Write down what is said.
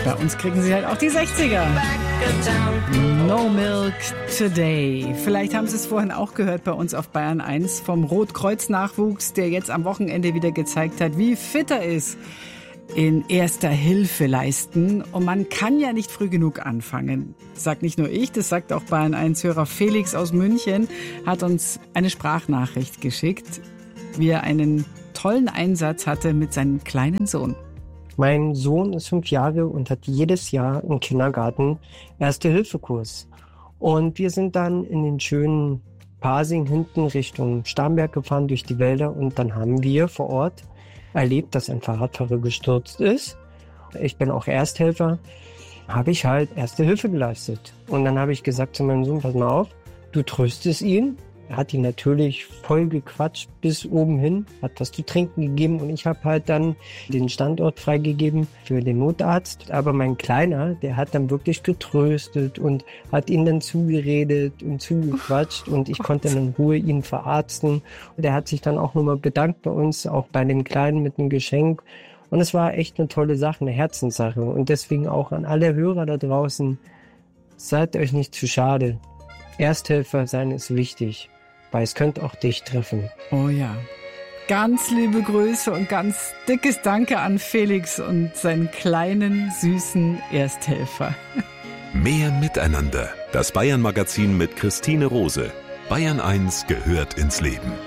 Bei uns kriegen sie halt auch die 60er. No Milk Today. Vielleicht haben Sie es vorhin auch gehört bei uns auf Bayern 1 vom Rotkreuz-Nachwuchs, der jetzt am Wochenende wieder gezeigt hat, wie fit er ist in Erster Hilfe leisten. Und man kann ja nicht früh genug anfangen. Das sagt nicht nur ich, das sagt auch Bayern 1-Hörer Felix aus München, hat uns eine Sprachnachricht geschickt, wie er einen tollen Einsatz hatte mit seinem kleinen Sohn. Mein Sohn ist 5 Jahre und hat jedes Jahr im Kindergarten Erste-Hilfe-Kurs. Und wir sind dann in den schönen Pasing hinten Richtung Starnberg gefahren durch die Wälder und dann haben wir vor Ort erlebt, dass ein Fahrradfahrer gestürzt ist. Ich bin auch Ersthelfer, habe ich halt Erste Hilfe geleistet. Und dann habe ich gesagt zu meinem Sohn, pass mal auf, du tröstest ihn. Er hat ihn natürlich voll gequatscht bis oben hin, hat was zu trinken gegeben und ich habe halt dann den Standort freigegeben für den Notarzt. Aber mein Kleiner, der hat dann wirklich getröstet und hat ihn dann zugeredet und zugequatscht und ich konnte dann in Ruhe ihn verarzten. Und er hat sich dann auch nochmal bedankt bei uns, auch bei dem Kleinen mit einem Geschenk. Und es war echt eine tolle Sache, eine Herzenssache. Und deswegen auch an alle Hörer da draußen, seid euch nicht zu schade. Ersthelfer sein ist wichtig. Weil es könnte auch dich treffen. Oh ja. Ganz liebe Grüße und ganz dickes Danke an Felix und seinen kleinen, süßen Ersthelfer. Mehr Miteinander. Das Bayern-Magazin mit Christine Rose. Bayern 1 gehört ins Leben.